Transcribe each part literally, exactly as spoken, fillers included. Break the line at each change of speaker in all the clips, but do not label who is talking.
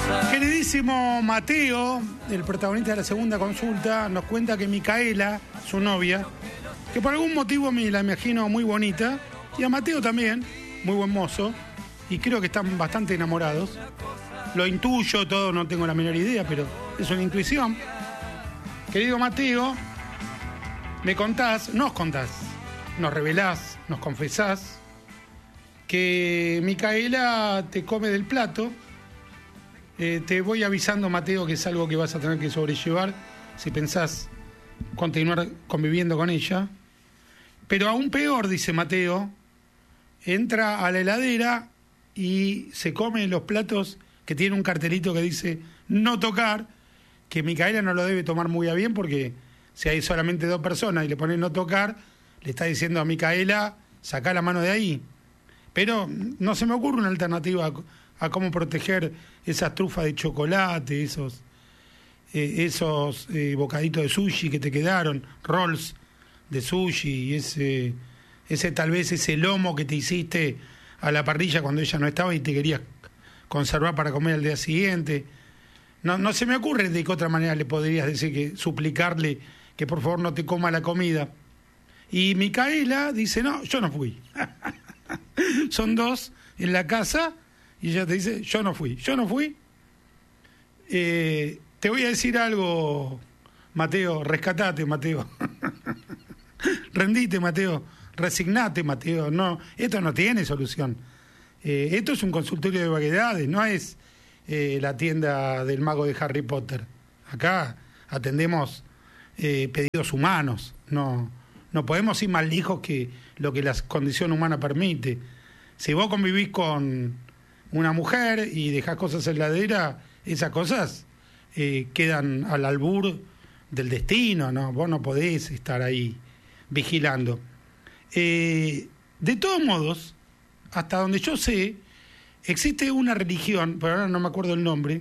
Queridísimo Mateo, el protagonista de la segunda consulta, nos cuenta que Micaela, su novia, que por algún motivo me la imagino muy bonita, y a Mateo también, muy buen mozo, y creo que están bastante enamorados. Lo intuyo todo, no tengo la menor idea, pero es una intuición. Querido Mateo, me contás, nos contás, nos revelás, nos confesás que Micaela te come del plato. Eh, te voy avisando, Mateo, que es algo que vas a tener que sobrellevar si pensás continuar conviviendo con ella. Pero aún peor, dice Mateo, entra a la heladera y se come los platos que tiene un cartelito que dice no tocar, que Micaela no lo debe tomar muy a bien porque si hay solamente dos personas y le pones no tocar, le está diciendo a Micaela, sacá la mano de ahí. Pero no se me ocurre una alternativa a, a cómo proteger esas trufas de chocolate, esos eh, esos eh, bocaditos de sushi que te quedaron, rolls de sushi, y ese, ese tal vez ese lomo que te hiciste a la parrilla cuando ella no estaba y te querías conservar para comer al día siguiente. No, no se me ocurre de qué otra manera le podrías decir que suplicarle que por favor no te coma la comida. Y Micaela dice, no, yo no fui. Son dos en la casa y ella te dice, yo no fui, yo no fui. Eh, te voy a decir algo, Mateo, rescatate, Mateo. Rendite, Mateo, resignate, Mateo. No, esto no tiene solución. Eh, esto es un consultorio de vaguedades, no es eh, la tienda del mago de Harry Potter. Acá atendemos eh, pedidos humanos, no, no podemos ir más lejos que lo que la condición humana permite. Si vos convivís con una mujer y dejás cosas en la heladera, esas cosas eh, quedan al albur del destino, ¿no? Vos no podés estar ahí vigilando. Eh, de todos modos, hasta donde yo sé, existe una religión, pero ahora no me acuerdo el nombre,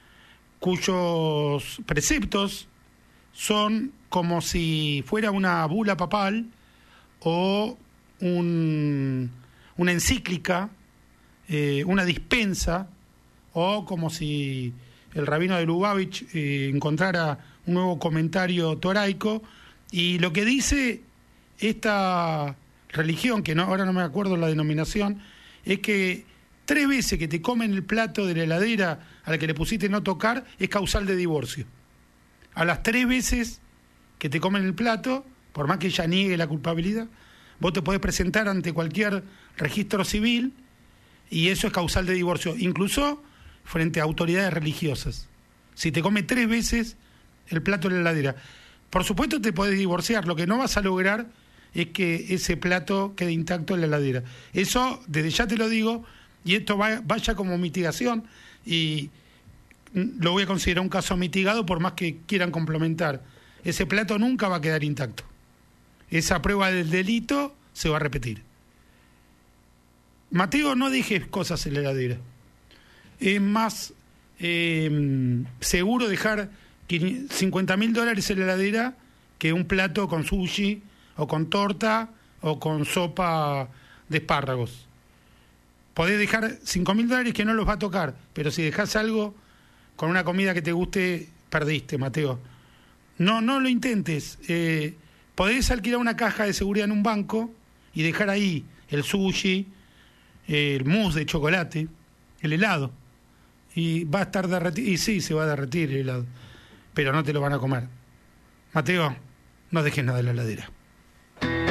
cuyos preceptos son como si fuera una bula papal o un, una encíclica, eh, una dispensa, o como si el rabino de Lubavitch eh, encontrara un nuevo comentario toraico, y lo que dice esta religión, que no, ahora no me acuerdo la denominación, es que tres veces que te comen el plato de la heladera a la que le pusiste no tocar es causal de divorcio. A las tres veces que te comen el plato, por más que ella niegue la culpabilidad, vos te podés presentar ante cualquier registro civil y eso es causal de divorcio, incluso frente a autoridades religiosas. Si te come tres veces el plato de la heladera, por supuesto te podés divorciar, lo que no vas a lograr es que ese plato quede intacto en la heladera. Eso, desde ya te lo digo, y esto va, vaya como mitigación, y lo voy a considerar un caso mitigado por más que quieran complementar. Ese plato nunca va a quedar intacto. Esa prueba del delito se va a repetir. Mateo, no dejes cosas en la heladera. Es más eh, seguro dejar cincuenta mil dólares en la heladera que un plato con sushi, o con torta, o con sopa de espárragos. Podés dejar cinco mil dólares que no los va a tocar, pero si dejás algo con una comida que te guste, perdiste, Mateo. No, no lo intentes. Eh, podés alquilar una caja de seguridad en un banco y dejar ahí el sushi, el mousse de chocolate, el helado. Y va a estar derretido. Y sí, se va a derretir el helado. Pero no te lo van a comer. Mateo, no dejes nada en la heladera.